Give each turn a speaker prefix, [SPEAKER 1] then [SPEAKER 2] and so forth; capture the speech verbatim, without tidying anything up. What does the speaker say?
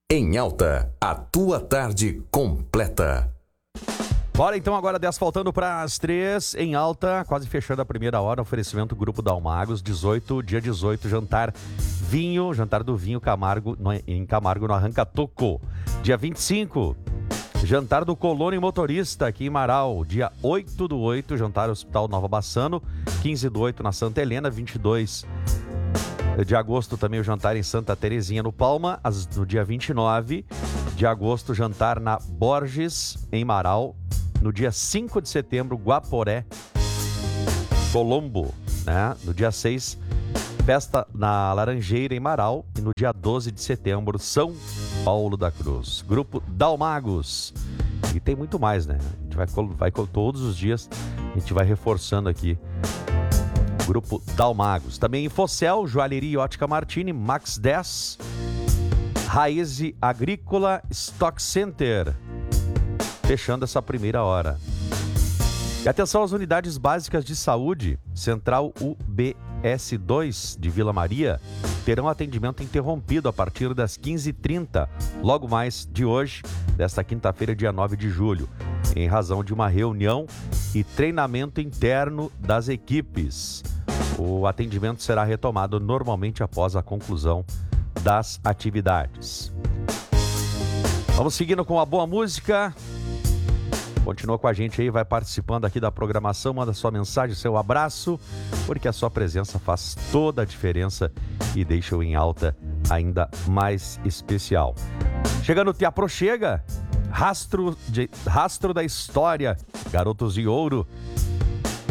[SPEAKER 1] Em Alta, a tua tarde completa.
[SPEAKER 2] Bora então agora, dez faltando para as três, em Alta, quase fechando a primeira hora, oferecimento Grupo Dalmagos, dezoito, dia dezoito, jantar vinho, jantar do vinho Camargo, no, em Camargo no Arranca Toco. Dia vinte e cinco, jantar do Colono e Motorista aqui em Marau. Dia oito do oito, jantar Hospital Nova Bassano, quinze do oito na Santa Helena, vinte e dois de agosto também o jantar em Santa Terezinha no Palma, no dia vinte e nove de agosto, jantar na Borges, em Marau. No dia cinco de setembro, Guaporé, Colombo, né? No dia seis, festa na Laranjeira, em Marau. E no dia doze de setembro, São Paulo da Cruz. Grupo Dalmagos. E tem muito mais, né? A gente vai, vai todos os dias, a gente vai reforçando aqui. Grupo Dalmagos. Também Infocel, Joalheria e Ótica Martini, Max dez, Raiz Agrícola, Stock Center. Fechando essa primeira hora. E atenção às unidades básicas de saúde. Central U B S dois de Vila Maria terão atendimento interrompido a partir das quinze e trinta, logo mais de hoje, desta quinta-feira, dia nove de julho, em razão de uma reunião e treinamento interno das equipes. O atendimento será retomado normalmente após a conclusão das atividades. Vamos seguindo com a boa música. Continua com a gente aí, vai participando aqui da programação, manda sua mensagem, seu abraço, porque a sua presença faz toda a diferença e deixa o Em Alta ainda mais especial. Chegando, te aproxega, rastro, de, rastro da história, Garotos de Ouro,